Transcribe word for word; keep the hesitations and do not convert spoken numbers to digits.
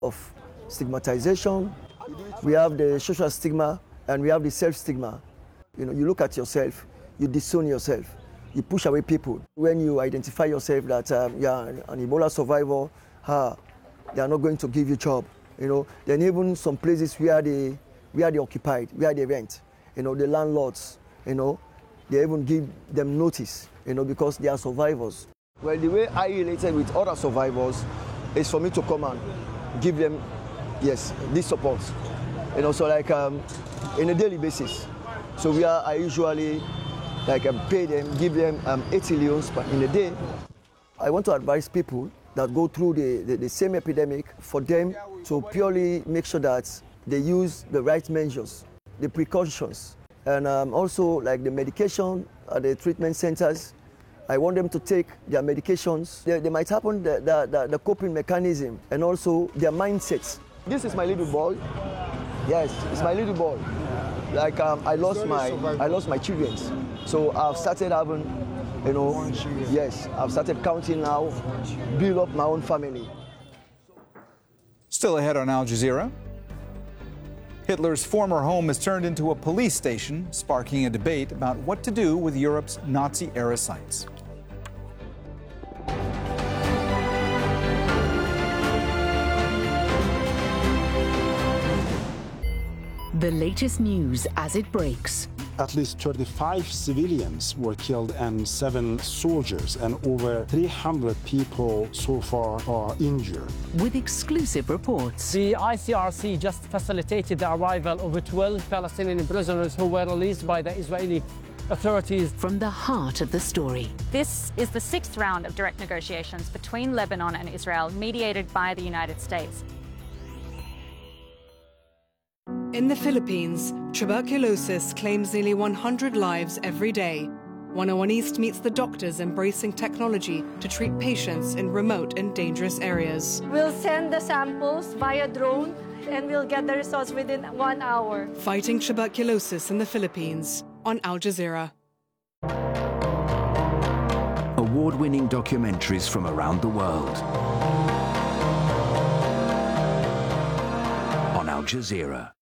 of stigmatization, we have the social stigma, and we have the self-stigma. You know, you look at yourself, you disown yourself, you push away people. When you identify yourself that um, you're an Ebola survivor, uh, they are not going to give you a job. You know, then even some places where they, where they occupied, where they rent, you know, the landlords, you know, they even give them notice, you know, because they are survivors. Well, the way I related with other survivors is for me to come and give them, yes, this support. You know, so like um, in a daily basis. So we are, I usually like um, pay them, give them um, eighty leons in a day. I want to advise people that go through the, the, the same epidemic for them to purely make sure that they use the right measures, the precautions, and um, also like the medication at the treatment centers. I want them to take their medications. They, they might happen the, the, the, the coping mechanism and also their mindsets. This is my little boy. Yes, it's my little boy. Like um, I lost my, I lost my children. So I've started having, you know, yes, I've started counting now, build up my own family. Still ahead on Al Jazeera. Hitler's former home has turned into a police station, sparking a debate about what to do with Europe's Nazi-era sites. The latest news as it breaks. At least thirty-five civilians were killed and seven soldiers, and over three hundred people so far are injured. With exclusive reports. The I C R C just facilitated the arrival of twelve Palestinian prisoners who were released by the Israeli authorities. From the heart of the story. This is the sixth round of direct negotiations between Lebanon and Israel, mediated by the United States. In the Philippines, tuberculosis claims nearly one hundred lives every day. one oh one East meets the doctors embracing technology to treat patients in remote and dangerous areas. We'll send the samples via drone and we'll get the results within one hour. Fighting tuberculosis in the Philippines on Al Jazeera. Award-winning documentaries from around the world on Al Jazeera.